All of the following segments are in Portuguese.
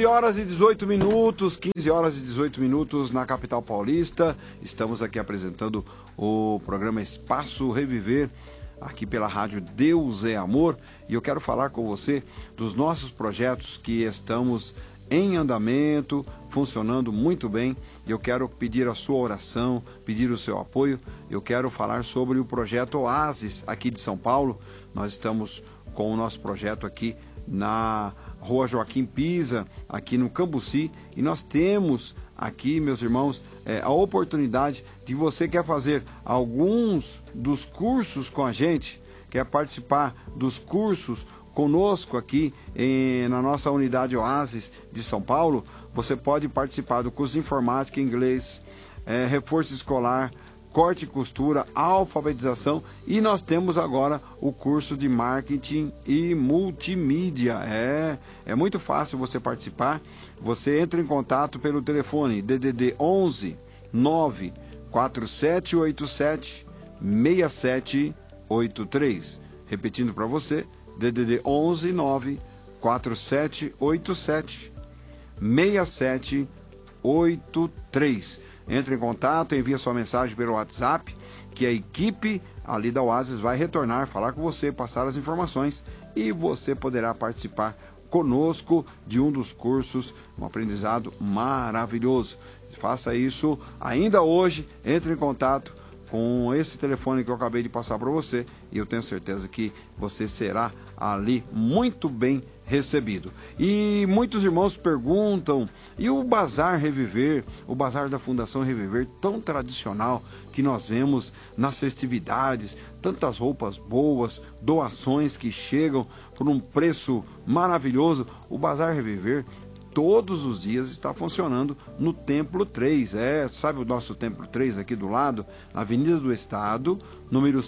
15 horas e 18 minutos, 15 horas e 18 minutos na capital paulista. Estamos aqui apresentando o programa Espaço Reviver, aqui pela rádio Deus é Amor. E eu quero falar com você dos nossos projetos que estamos em andamento, funcionando muito bem. Eu quero pedir a sua oração, pedir o seu apoio. Eu quero falar sobre o projeto Oasis aqui de São Paulo. Nós estamos com o nosso projeto aqui na Rua Joaquim Pisa, aqui no Cambuci, e nós temos aqui, meus irmãos, a oportunidade de você quer fazer alguns dos cursos com a gente, quer participar dos cursos conosco aqui na nossa unidade Oasis de São Paulo. Você pode participar do curso de informática, inglês, reforço escolar, corte e costura, alfabetização, e nós temos agora o curso de marketing e multimídia. É muito fácil você participar. Você entra em contato pelo telefone DDD 11 9 4787 6783. Repetindo para você, DDD 11 9 4787 6783. Entre em contato, envia sua mensagem pelo WhatsApp, que a equipe ali da Oasis vai retornar, falar com você, passar as informações, e você poderá participar conosco de um dos cursos, um aprendizado maravilhoso. Faça isso ainda hoje, entre em contato com esse telefone que eu acabei de passar para você, e eu tenho certeza que você será ali muito bem recebido. E muitos irmãos perguntam, e o Bazar Reviver, o Bazar da Fundação Reviver, tão tradicional que nós vemos nas festividades, tantas roupas boas, doações que chegam por um preço maravilhoso. O Bazar Reviver todos os dias está funcionando no Templo 3, sabe o nosso Templo 3 aqui do lado? Na Avenida do Estado, número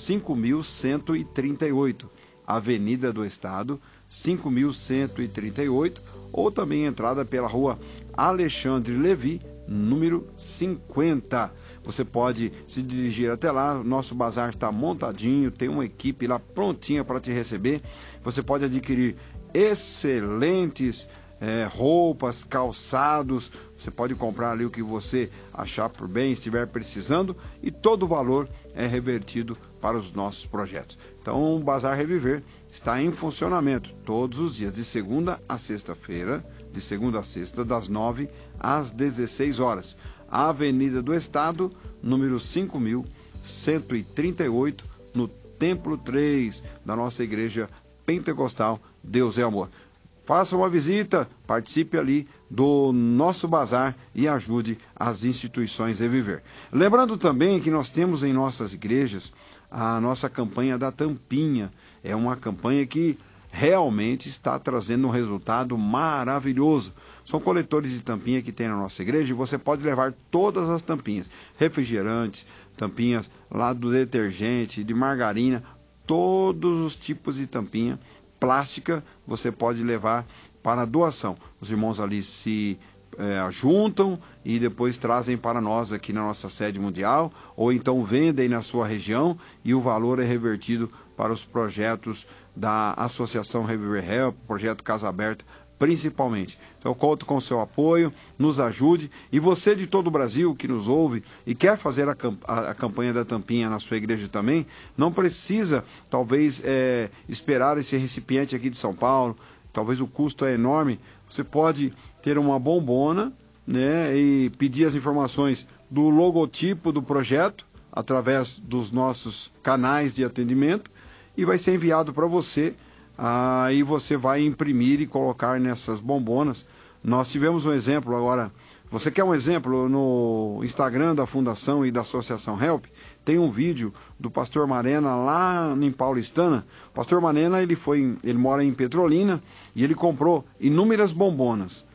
5138, Avenida do Estado, 5138, ou também entrada pela rua Alexandre Levi, número 50. Você pode se dirigir até lá, nosso bazar está montadinho, tem uma equipe lá prontinha para te receber. Você pode adquirir excelentes roupas, calçados, você pode comprar ali o que você achar por bem, estiver precisando, e todo o valor é revertido para os nossos projetos. Então o Bazar Reviver está em funcionamento todos os dias, de segunda a sexta-feira, de segunda a sexta, das 9 às 16 horas. Avenida do Estado, número 5138, no Templo 3 da nossa Igreja Pentecostal Deus é Amor. Faça uma visita, participe ali do nosso bazar e ajude as instituições a viver. Lembrando também que nós temos em nossas igrejas a nossa campanha da tampinha. É uma campanha que realmente está trazendo um resultado maravilhoso. São coletores de tampinha que tem na nossa igreja e você pode levar todas as tampinhas, refrigerantes, tampinhas lá do detergente, de margarina, todos os tipos de tampinha plástica você pode levar para doação. Os irmãos ali se juntam e depois trazem para nós aqui na nossa sede mundial, ou então vendem na sua região, e o valor é revertido para os projetos da Associação Reviver Help, projeto Casa Aberta, principalmente. Então eu conto com o seu apoio, nos ajude, e você de todo o Brasil que nos ouve e quer fazer a campanha da tampinha na sua igreja também, não precisa talvez esperar esse recipiente aqui de São Paulo, talvez o custo é enorme. Você pode ter uma bombona, né, e pedir as informações do logotipo do projeto através dos nossos canais de atendimento, e vai ser enviado para você. Aí você vai imprimir e colocar nessas bombonas. Nós tivemos um exemplo agora. Você quer um exemplo? No Instagram da Fundação e da Associação Help, tem um vídeo do pastor Marena lá em Paulistana. O pastor Marena, ele mora em Petrolina, e ele comprou inúmeras bombonas,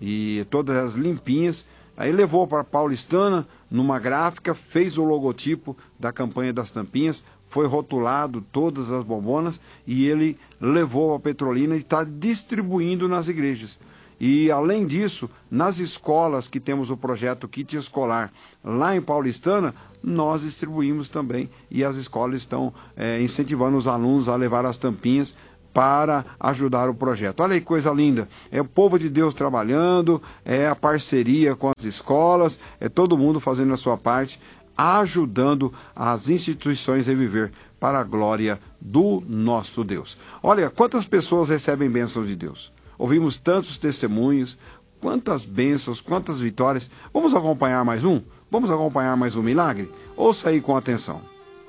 e todas as limpinhas. Aí levou para Paulistana, numa gráfica, fez o logotipo da campanha das tampinhas, foi rotulado todas as bombonas, e ele levou a Petrolina e está distribuindo nas igrejas. E além disso, nas escolas que temos o projeto Kit Escolar lá em Paulistana, nós distribuímos também, e as escolas estão incentivando os alunos a levar as tampinhas para ajudar o projeto. Olha aí que coisa linda, é o povo de Deus trabalhando, é a parceria com as escolas, é todo mundo fazendo a sua parte, ajudando as instituições a viver para a glória do nosso Deus. Olha, quantas pessoas recebem bênçãos de Deus? Ouvimos tantos testemunhos, quantas bênçãos, quantas vitórias. Vamos acompanhar mais um? Vamos acompanhar mais um milagre? Ouça aí com atenção.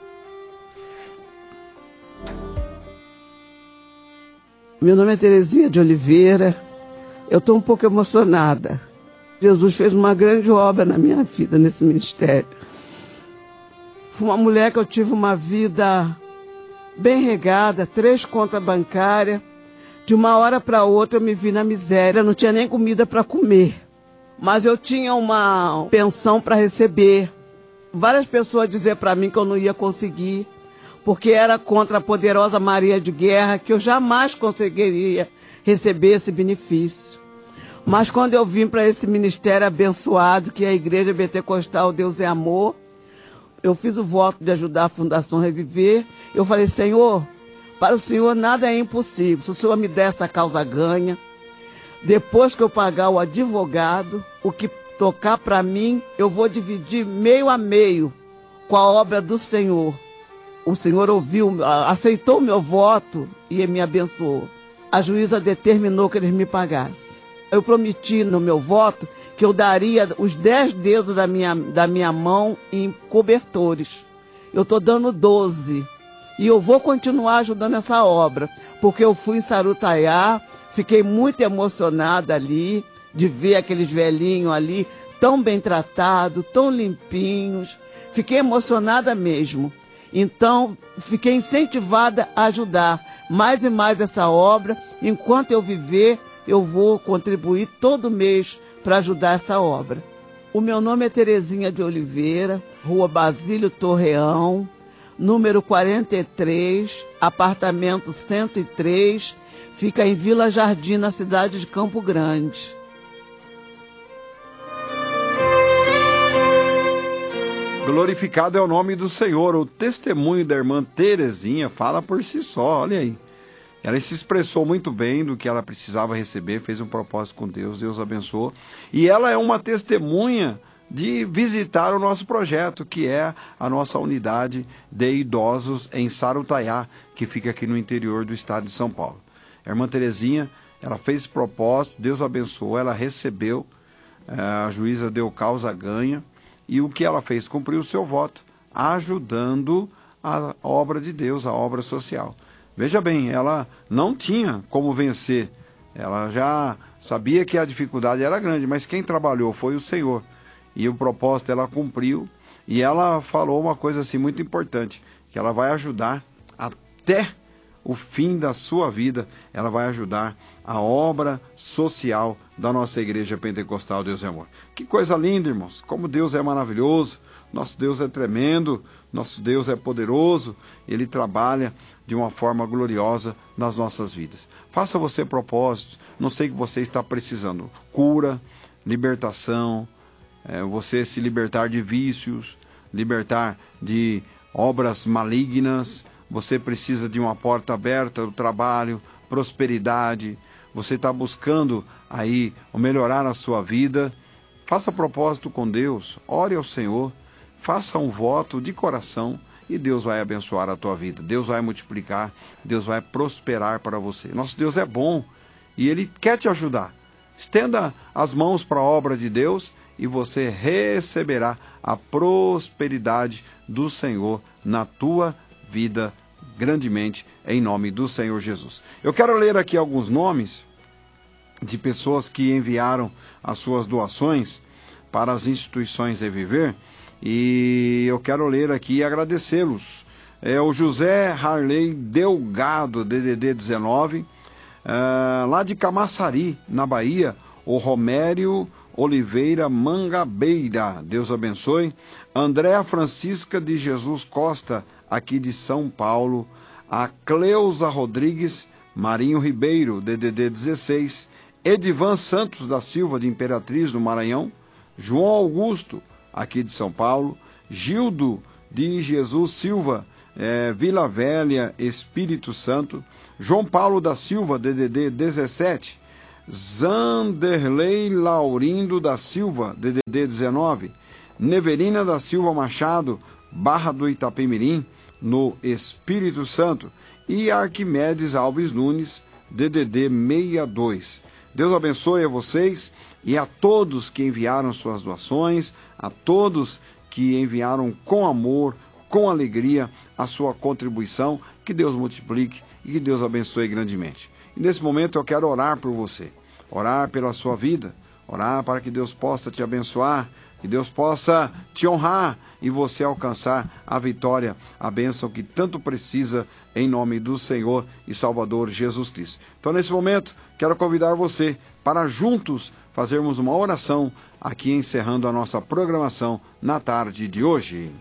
Meu nome é Terezinha de Oliveira, eu estou um pouco emocionada. Jesus fez uma grande obra na minha vida, nesse ministério. Fui uma mulher que eu tive uma vida bem regada, 3 contas bancárias. De uma hora para outra eu me vi na miséria, não tinha nem comida para comer. Mas eu tinha uma pensão para receber. Várias pessoas diziam para mim que eu não ia conseguir, porque era contra a poderosa Maria de Guerra, que eu jamais conseguiria receber esse benefício. Mas quando eu vim para esse ministério abençoado, que é a Igreja Pentecostal Deus é Amor, eu fiz o voto de ajudar a Fundação Reviver. Eu falei, Senhor, para o Senhor nada é impossível. Se o Senhor me der essa causa ganha, depois que eu pagar o advogado, o que tocar para mim, eu vou dividir meio a meio com a obra do Senhor. O Senhor ouviu, aceitou o meu voto e me abençoou. A juíza determinou que eles me pagassem. Eu prometi no meu voto que eu daria os 10 dedos da minha mão em cobertores. Eu estou dando 12. E eu vou continuar ajudando essa obra, porque eu fui em Sarutaiá, fiquei muito emocionada ali, de ver aqueles velhinhos ali, tão bem tratados, tão limpinhos. Fiquei emocionada mesmo. Então, fiquei incentivada a ajudar mais e mais essa obra. Enquanto eu viver, eu vou contribuir todo mês para ajudar essa obra. O meu nome é Terezinha de Oliveira, Rua Basílio Torreão, número 43, apartamento 103, fica em Vila Jardim, na cidade de Campo Grande. Glorificado é o nome do Senhor. O testemunho da irmã Terezinha fala por si só, olha aí. Ela se expressou muito bem do que ela precisava receber, fez um propósito com Deus, Deus abençoou. E ela é uma testemunha de visitar o nosso projeto, que é a nossa unidade de idosos em Sarutaiá, que fica aqui no interior do estado de São Paulo. A irmã Terezinha, ela fez esse propósito, Deus abençoou, ela recebeu, a juíza deu causa ganha, e o que ela fez? Cumpriu o seu voto, ajudando a obra de Deus, a obra social. Veja bem, ela não tinha como vencer, ela já sabia que a dificuldade era grande, mas quem trabalhou foi o Senhor. E o propósito ela cumpriu, e ela falou uma coisa assim muito importante, que ela vai ajudar até o fim da sua vida, ela vai ajudar a obra social da nossa Igreja Pentecostal Deus é Amor. Que coisa linda, irmãos, como Deus é maravilhoso, nosso Deus é tremendo, nosso Deus é poderoso, Ele trabalha de uma forma gloriosa nas nossas vidas. Faça você propósitos, não sei o que você está precisando, cura, libertação, você se libertar de vícios, libertar de obras malignas, você precisa de uma porta aberta do trabalho, prosperidade, você está buscando aí melhorar a sua vida, faça propósito com Deus, ore ao Senhor, faça um voto de coração e Deus vai abençoar a tua vida, Deus vai multiplicar, Deus vai prosperar para você. Nosso Deus é bom e Ele quer te ajudar. Estenda as mãos para a obra de Deus e você receberá a prosperidade do Senhor na tua vida grandemente, em nome do Senhor Jesus. Eu quero ler aqui alguns nomes de pessoas que enviaram as suas doações para as instituições Reviver, e eu quero ler aqui e agradecê-los. É o José Harley Delgado, DDD 19, lá de Camaçari, na Bahia, o Romério Oliveira Mangabeira, Deus abençoe. Andréa Francisca de Jesus Costa, aqui de São Paulo. A Cleusa Rodrigues Marinho Ribeiro, DDD 16. Edivan Santos da Silva, de Imperatriz, do Maranhão. João Augusto, aqui de São Paulo. Gildo de Jesus Silva, Vila Velha, Espírito Santo. João Paulo da Silva, DDD 17. Zanderlei Laurindo da Silva, DDD 19. Neverina da Silva Machado, Barra do Itapemirim, no Espírito Santo. E Arquimedes Alves Nunes, DDD 62. Deus abençoe a vocês e a todos que enviaram suas doações, a todos que enviaram com amor, com alegria a sua contribuição. Que Deus multiplique e que Deus abençoe grandemente. E nesse momento eu quero orar por você, orar pela sua vida, orar para que Deus possa te abençoar, que Deus possa te honrar e você alcançar a vitória, a bênção que tanto precisa, em nome do Senhor e Salvador Jesus Cristo. Então, nesse momento, quero convidar você para juntos fazermos uma oração aqui, encerrando a nossa programação na tarde de hoje.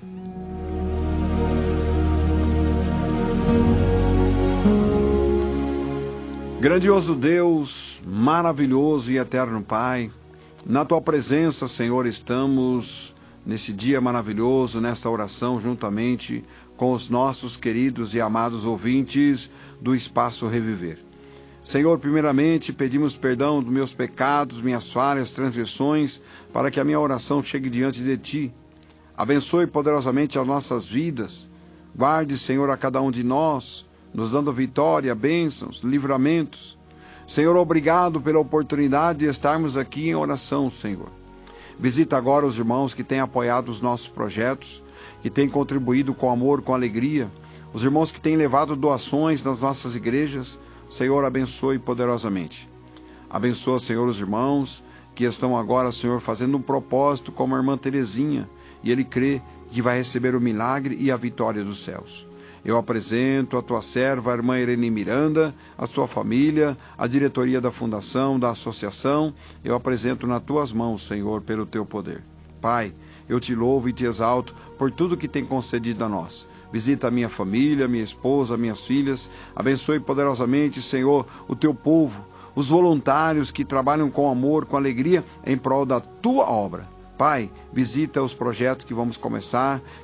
Grandioso Deus, maravilhoso e eterno Pai, na Tua presença, Senhor, estamos nesse dia maravilhoso, nessa oração, juntamente com os nossos queridos e amados ouvintes do Espaço Reviver. Senhor, primeiramente, pedimos perdão dos meus pecados, minhas falhas, transgressões, para que a minha oração chegue diante de Ti. Abençoe poderosamente as nossas vidas. Guarde, Senhor, a cada um de nós, nos dando vitória, bênçãos, livramentos. Senhor, obrigado pela oportunidade de estarmos aqui em oração, Senhor. Visita agora os irmãos que têm apoiado os nossos projetos, que têm contribuído com amor, com alegria, os irmãos que têm levado doações nas nossas igrejas. Senhor, abençoe poderosamente. Abençoa, Senhor, os irmãos que estão agora, Senhor, fazendo um propósito como a irmã Terezinha, e ele crê que vai receber o milagre e a vitória dos céus. Eu apresento a tua serva, a irmã Irene Miranda, a sua família, a diretoria da fundação, da associação. Eu apresento nas tuas mãos, Senhor, pelo teu poder. Pai, eu te louvo e te exalto por tudo que tem concedido a nós. Visita a minha família, minha esposa, minhas filhas. Abençoe poderosamente, Senhor, o teu povo, os voluntários que trabalham com amor, com alegria, em prol da tua obra. Pai, visita os projetos que vamos começar,